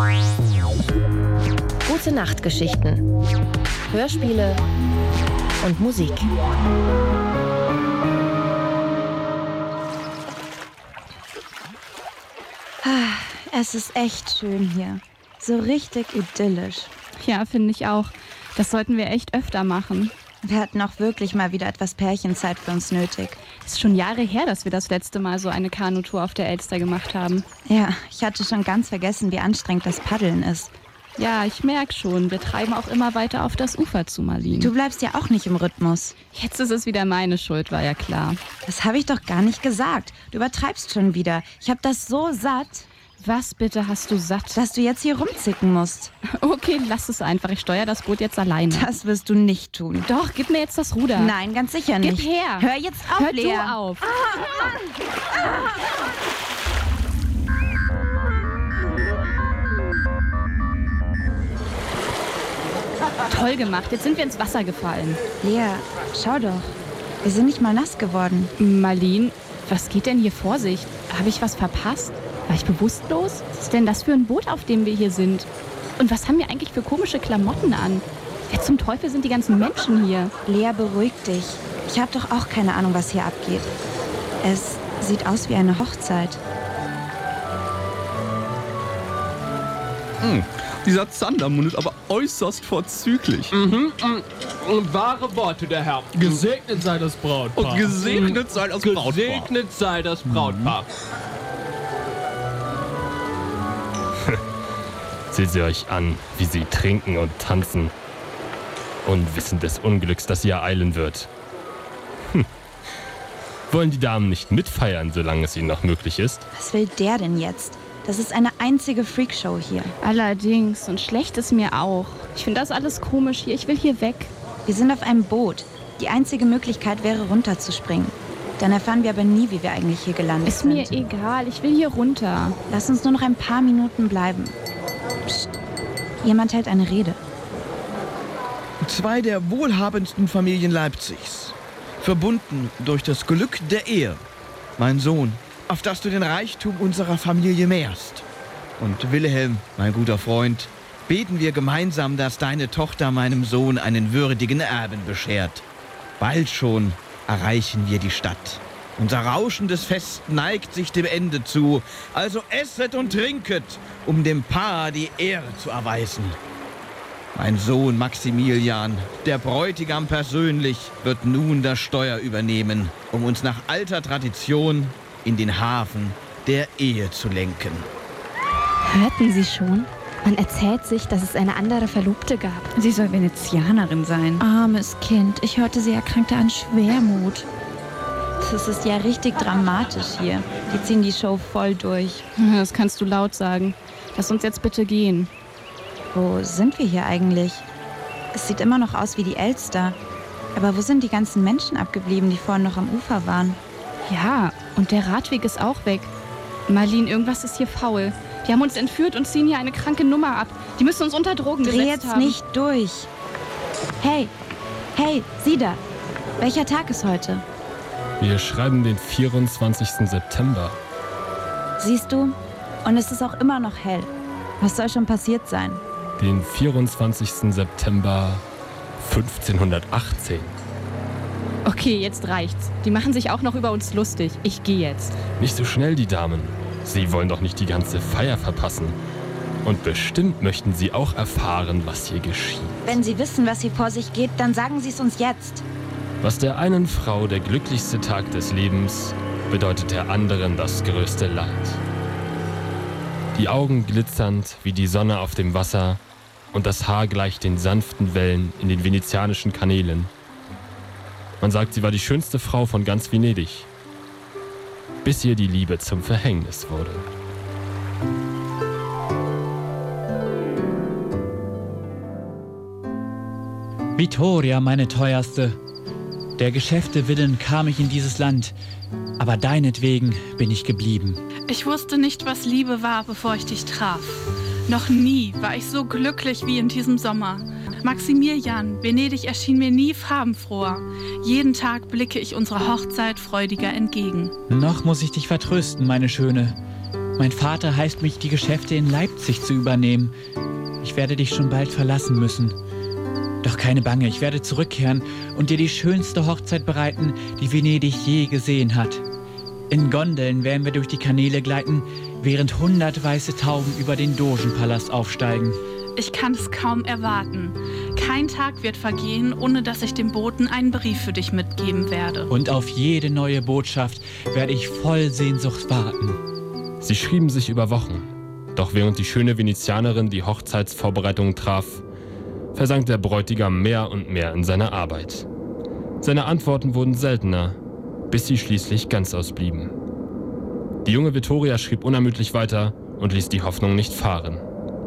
Gute Nachtgeschichten. Hörspiele und Musik. Es ist echt schön hier. So richtig idyllisch. Ja, finde ich auch. Das sollten wir echt öfter machen. Wir hatten auch wirklich mal wieder etwas Pärchenzeit für uns nötig. Es ist schon Jahre her, dass wir das letzte Mal so eine Kanutour auf der Elster gemacht haben. Ja, ich hatte schon ganz vergessen, wie anstrengend das Paddeln ist. Ja, ich merke schon. Wir treiben auch immer weiter auf das Ufer zu, Marlene. Du bleibst ja auch nicht im Rhythmus. Jetzt ist es wieder meine Schuld, war ja klar. Das habe ich doch gar nicht gesagt. Du übertreibst schon wieder. Ich habe das so satt. Was bitte hast du satt? Dass du jetzt hier rumzicken musst. Okay, lass es einfach. Ich steuere das Boot jetzt alleine. Das wirst du nicht tun. Doch, gib mir jetzt das Ruder. Nein, ganz sicher nicht. Gib her. Hör jetzt auf, Hör Lea. du auf. Toll gemacht. Jetzt sind wir ins Wasser gefallen. Lea, schau doch. Wir sind nicht mal nass geworden. Marlene, was geht denn hier vor sich? Habe ich was verpasst? War ich bewusstlos? Was ist denn das für ein Boot, auf dem wir hier sind? Und was haben wir eigentlich für komische Klamotten an? Wer zum Teufel sind die ganzen Menschen hier? Lea, beruhig dich. Ich habe doch auch keine Ahnung, was hier abgeht. Es sieht aus wie eine Hochzeit. Dieser Zandermund ist aber äußerst vorzüglich. Wahre Worte, der Herr. Gesegnet sei das Brautpaar. Und gesegnet sei das Brautpaar. Gesegnet sei das Brautpaar. Seht sie euch an, wie sie trinken und tanzen. Unwissend des Unglücks, das sie ereilen wird. Wollen die Damen nicht mitfeiern, solange es ihnen noch möglich ist? Was will der denn jetzt? Das ist eine einzige Freakshow hier. Allerdings. Und schlecht ist mir auch. Ich finde das alles komisch hier. Ich will hier weg. Wir sind auf einem Boot. Die einzige Möglichkeit wäre, runterzuspringen. Dann erfahren wir aber nie, wie wir eigentlich hier gelandet Ist sind. mir egal. Ich will hier runter. Lass uns nur noch ein paar Minuten bleiben. Psst. Jemand hält eine Rede. 2 der wohlhabendsten Familien Leipzigs. Verbunden durch das Glück der Ehe. Mein Sohn, auf das du den Reichtum unserer Familie mehrst. Und Wilhelm, mein guter Freund, beten wir gemeinsam, dass deine Tochter meinem Sohn einen würdigen Erben beschert. Bald schon erreichen wir die Stadt. Unser rauschendes Fest neigt sich dem Ende zu. Also esset und trinket, um dem Paar die Ehre zu erweisen. Mein Sohn Maximilian, der Bräutigam persönlich, wird nun das Steuer übernehmen, um uns nach alter Tradition in den Hafen der Ehe zu lenken. Hörten Sie schon? Man erzählt sich, dass es eine andere Verlobte gab. Sie soll Venezianerin sein. Armes Kind. Ich hörte, sie erkrankte an Schwermut. Das ist ja richtig dramatisch hier. Die ziehen die Show voll durch. Das kannst du laut sagen. Lass uns jetzt bitte gehen. Wo sind wir hier eigentlich? Es sieht immer noch aus wie die Elster. Aber wo sind die ganzen Menschen abgeblieben, die vorhin noch am Ufer waren? Ja, und der Radweg ist auch weg. Marlene, irgendwas ist hier faul. Die haben uns entführt und ziehen hier eine kranke Nummer ab. Die müssen uns unter Drogen gesetzt haben. Dreh jetzt nicht durch. Hey, sieh da. Welcher Tag ist heute? Wir schreiben den 24. September. Siehst du? Und es ist auch immer noch hell. Was soll schon passiert sein? Den 24. September 1518. Okay, jetzt reicht's. Die machen sich auch noch über uns lustig. Ich gehe jetzt. Nicht so schnell, die Damen. Sie wollen doch nicht die ganze Feier verpassen. Und bestimmt möchten Sie auch erfahren, was hier geschieht. Wenn Sie wissen, was hier vor sich geht, dann sagen Sie es uns jetzt. Was der einen Frau der glücklichste Tag des Lebens, bedeutet der anderen das größte Leid. Die Augen glitzernd wie die Sonne auf dem Wasser und das Haar gleich den sanften Wellen in den venezianischen Kanälen. Man sagt, sie war die schönste Frau von ganz Venedig, bis ihr die Liebe zum Verhängnis wurde. Vittoria, meine Teuerste, der Geschäfte willen kam ich in dieses Land, aber deinetwegen bin ich geblieben. Ich wusste nicht, was Liebe war, bevor ich dich traf. Noch nie war ich so glücklich wie in diesem Sommer. Maximilian, Venedig erschien mir nie farbenfroher. Jeden Tag blicke ich unserer Hochzeit freudiger entgegen. Noch muss ich dich vertrösten, meine Schöne. Mein Vater heißt mich, die Geschäfte in Leipzig zu übernehmen. Ich werde dich schon bald verlassen müssen. Doch keine Bange, ich werde zurückkehren und dir die schönste Hochzeit bereiten, die Venedig je gesehen hat. In Gondeln werden wir durch die Kanäle gleiten, während 100 weiße Tauben über den Dogenpalast aufsteigen. Ich kann es kaum erwarten. Kein Tag wird vergehen, ohne dass ich dem Boten einen Brief für dich mitgeben werde. Und auf jede neue Botschaft werde ich voll Sehnsucht warten. Sie schrieben sich über Wochen. Doch während die schöne Venezianerin die Hochzeitsvorbereitungen traf, versank der Bräutigam mehr und mehr in seiner Arbeit. Seine Antworten wurden seltener, bis sie schließlich ganz ausblieben. Die junge Vittoria schrieb unermüdlich weiter und ließ die Hoffnung nicht fahren.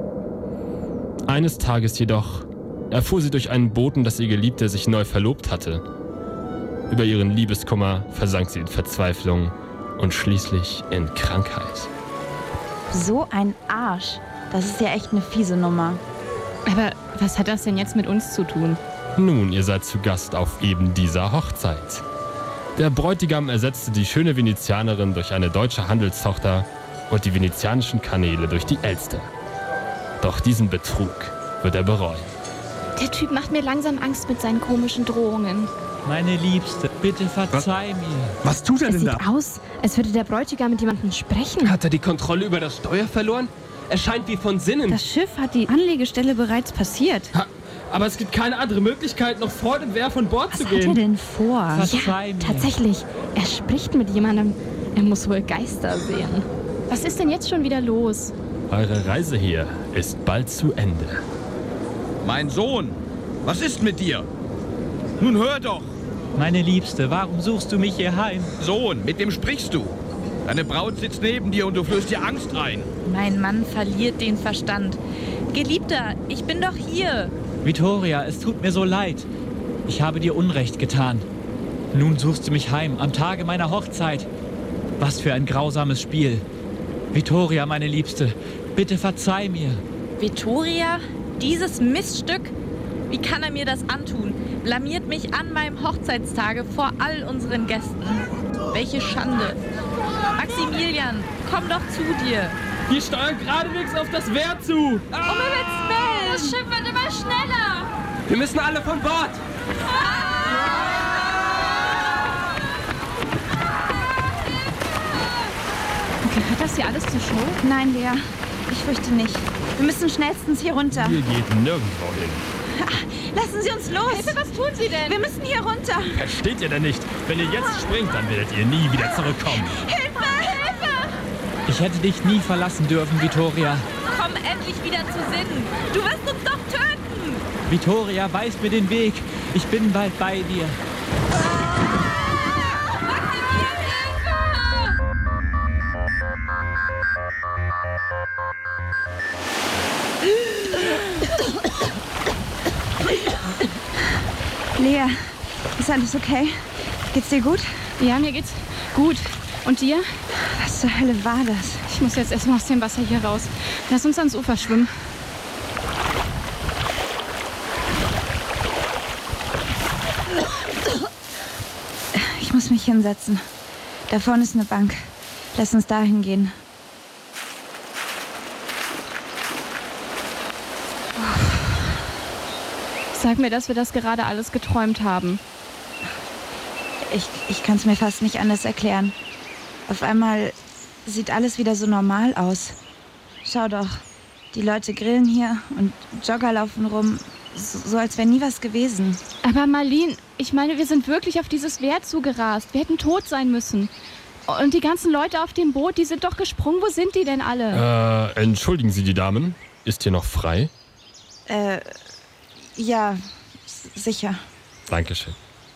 Eines Tages jedoch erfuhr sie durch einen Boten, dass ihr Geliebter sich neu verlobt hatte. Über ihren Liebeskummer versank sie in Verzweiflung und schließlich in Krankheit. So ein Arsch. Das ist ja echt eine fiese Nummer. Aber was hat das denn jetzt mit uns zu tun? Nun, ihr seid zu Gast auf eben dieser Hochzeit. Der Bräutigam ersetzte die schöne Venezianerin durch eine deutsche Handelstochter und die venezianischen Kanäle durch die Elster. Doch diesen Betrug wird er bereuen. Der Typ macht mir langsam Angst mit seinen komischen Drohungen. Meine Liebste, bitte verzeih mir. Was tut er Es denn sieht da? aus, als würde der Bräutigam mit jemandem sprechen. Hat er die Kontrolle über das Steuer verloren? Er scheint wie von Sinnen. Das Schiff hat die Anlegestelle bereits passiert. Aber es gibt keine andere Möglichkeit, noch vor dem Wehr von Bord zu Was hat er gehen. denn vor? Verzeih mir. Tatsächlich, er spricht mit jemandem. Er muss wohl Geister sehen. Was ist denn jetzt schon wieder los? Eure Reise hier ist bald zu Ende. Mein Sohn, was ist mit dir? Nun hör doch. Meine Liebste, warum suchst du mich hier heim? Sohn, mit wem sprichst du? Deine Braut sitzt neben dir und du flößt dir Angst ein. Mein Mann verliert den Verstand. Geliebter, ich bin doch hier. Vittoria, es tut mir so leid. Ich habe dir Unrecht getan. Nun suchst du mich heim, am Tage meiner Hochzeit. Was für ein grausames Spiel. Vittoria, meine Liebste, bitte verzeih mir. Vittoria? Dieses Miststück? Wie kann er mir das antun? Blamiert mich an meinem Hochzeitstage vor all unseren Gästen. Welche Schande. Maximilian, komm doch zu dir. Wir steuern geradewegs auf das Wehr zu. Das Schiff wird immer schneller. Wir müssen alle von Bord. Gehört das hier alles zur Show? Nein, Lea, ich fürchte nicht. Wir müssen schnellstens hier runter. Ihr geht nirgendwo hin. Lassen Sie uns los. Hilfe, was tun Sie denn? Wir müssen hier runter. Versteht ihr denn nicht? Wenn ihr jetzt springt, dann werdet ihr nie wieder zurückkommen. Hilfe, Hilfe! Ich hätte dich nie verlassen dürfen, Vittoria. Komm endlich wieder zu Sinnen. Du wirst uns doch töten. Vittoria, weis mir den Weg. Ich bin bald bei dir. Lea, ist alles okay? Geht's dir gut? Ja, mir geht's gut. Und dir? Was zur Hölle war das? Ich muss jetzt erstmal aus dem Wasser hier raus. Lass uns ans Ufer schwimmen. Ich muss mich hinsetzen. Da vorne ist eine Bank. Lass uns dahin gehen. Sag mir, dass wir das gerade alles geträumt haben. Ich kann es mir fast nicht anders erklären. Auf einmal sieht alles wieder so normal aus. Schau doch, die Leute grillen hier und Jogger laufen rum, so als wäre nie was gewesen. Aber Marlene, ich meine, wir sind wirklich auf dieses Wehr zugerast. Wir hätten tot sein müssen. Und die ganzen Leute auf dem Boot, die sind doch gesprungen. Wo sind die denn alle? Entschuldigen Sie die Damen. Ist hier noch frei? Ja, sicher. Dankeschön.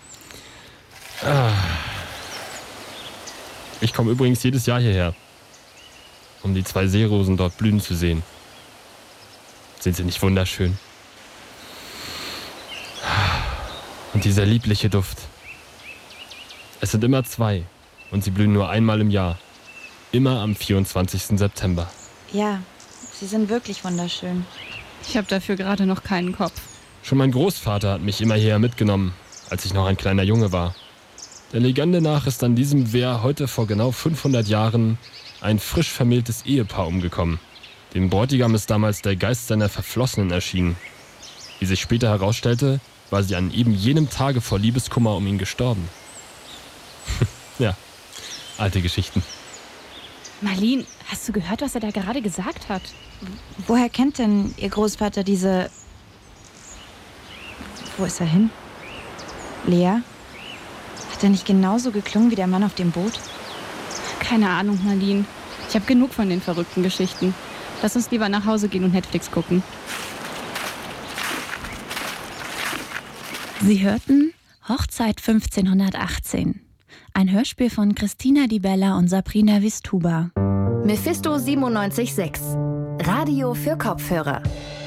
Ich komme übrigens jedes Jahr hierher, um die 2 Seerosen dort blühen zu sehen. Sind sie nicht wunderschön? Und dieser liebliche Duft. Es sind immer 2 und sie blühen nur einmal im Jahr. Immer am 24. September. Ja, sie sind wirklich wunderschön. Ich habe dafür gerade noch keinen Kopf. Schon mein Großvater hat mich immer hierher mitgenommen, als ich noch ein kleiner Junge war. Der Legende nach ist an diesem Wehr heute vor genau 500 Jahren ein frisch vermähltes Ehepaar umgekommen. Dem Bräutigam ist damals der Geist seiner Verflossenen erschienen. Wie sich später herausstellte, war sie an eben jenem Tage vor Liebeskummer um ihn gestorben. Ja, alte Geschichten. Marlene, hast du gehört, was er da gerade gesagt hat? Woher kennt denn Ihr Großvater diese... Wo ist er hin? Lea? Hat er nicht genauso geklungen wie der Mann auf dem Boot? Keine Ahnung, Marlene. Ich habe genug von den verrückten Geschichten. Lass uns lieber nach Hause gehen und Netflix gucken. Sie hörten Hochzeit 1518. Ein Hörspiel von Christina Di Bella und Sabrina Wistuba. Mephisto 97.6. Radio für Kopfhörer.